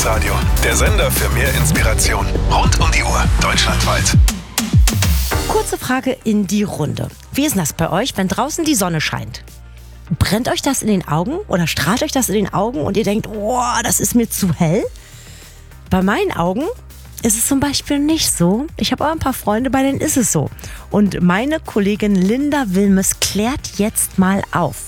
Relax Radio. Der Sender für mehr Inspiration. Rund um die Uhr, deutschlandweit. Kurze Frage in die Runde. Wie ist denn das bei euch, wenn draußen die Sonne scheint? Brennt euch das in den Augen oder strahlt euch das in den Augen und ihr denkt, oh, das ist mir zu hell? Bei meinen Augen ist es zum Beispiel nicht so. Ich habe aber ein paar Freunde, bei denen ist es so. Und meine Kollegin Linda Wilmes klärt jetzt mal auf.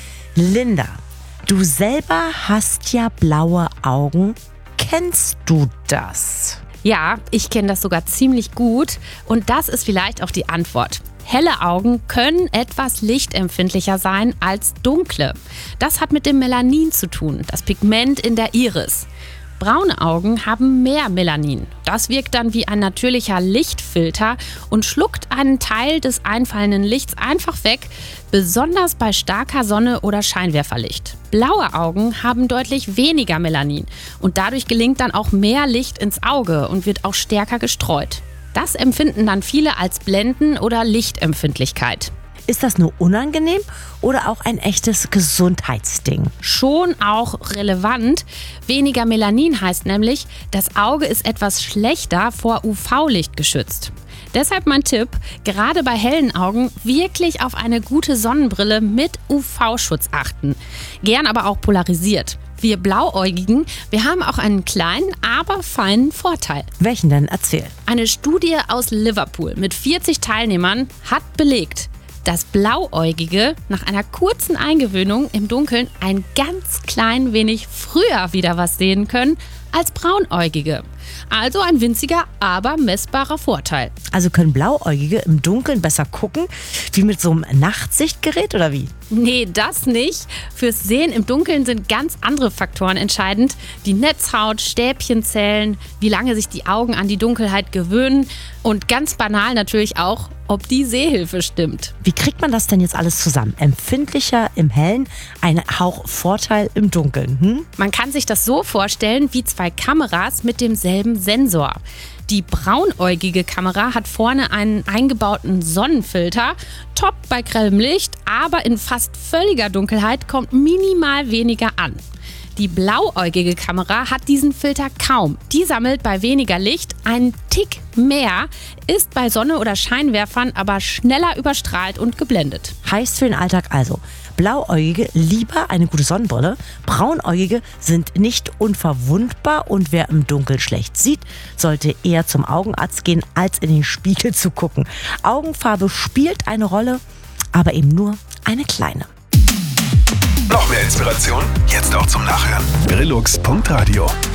Linda, du selber hast ja blaue Augen. Kennst du das? Ja, ich kenne das sogar ziemlich gut und das ist vielleicht auch die Antwort. Helle Augen können etwas lichtempfindlicher sein als dunkle. Das hat mit dem Melanin zu tun, das Pigment in der Iris. Braune Augen haben mehr Melanin. Das wirkt dann wie ein natürlicher Lichtfilter und schluckt einen Teil des einfallenden Lichts einfach weg, besonders bei starker Sonne oder Scheinwerferlicht. Blaue Augen haben deutlich weniger Melanin und dadurch gelingt dann auch mehr Licht ins Auge und wird auch stärker gestreut. Das empfinden dann viele als Blenden- oder Lichtempfindlichkeit. Ist das nur unangenehm oder auch ein echtes Gesundheitsding? Schon auch relevant. Weniger Melanin heißt nämlich, das Auge ist etwas schlechter vor UV-Licht geschützt. Deshalb mein Tipp, gerade bei hellen Augen wirklich auf eine gute Sonnenbrille mit UV-Schutz achten. Gern aber auch polarisiert. Wir Blauäugigen, wir haben auch einen kleinen, aber feinen Vorteil. Welchen denn? Erzähl. Eine Studie aus Liverpool mit 40 Teilnehmern hat belegt, dass Blauäugige nach einer kurzen Eingewöhnung im Dunkeln ein ganz klein wenig früher wieder was sehen können als Braunäugige. Also ein winziger, aber messbarer Vorteil. Also können Blauäugige im Dunkeln besser gucken, wie mit so einem Nachtsichtgerät oder wie? Nee, das nicht. Fürs Sehen im Dunkeln sind ganz andere Faktoren entscheidend. Die Netzhaut, Stäbchenzellen, wie lange sich die Augen an die Dunkelheit gewöhnen und ganz banal natürlich auch, ob die Sehhilfe stimmt. Wie kriegt man das denn jetzt alles zusammen? Empfindlicher im Hellen, ein Hauch Vorteil im Dunkeln. Man kann sich das so vorstellen wie zwei Kameras mit demselben Sensor. Die braunäugige Kamera hat vorne einen eingebauten Sonnenfilter, top bei grellem Licht, aber in fast völliger Dunkelheit kommt minimal weniger an. Die blauäugige Kamera hat diesen Filter kaum. Die sammelt bei weniger Licht einen Tick mehr, ist bei Sonne oder Scheinwerfern aber schneller überstrahlt und geblendet. Heißt für den Alltag also, Blauäugige lieber eine gute Sonnenbrille, Braunäugige sind nicht unverwundbar und wer im Dunkeln schlecht sieht, sollte eher zum Augenarzt gehen, als in den Spiegel zu gucken. Augenfarbe spielt eine Rolle, aber eben nur eine kleine. Noch mehr Inspiration? Jetzt auch zum Nachhören. Relux.radio